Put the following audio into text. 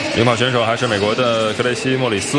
领跑选手还是美国的格雷西·莫里斯。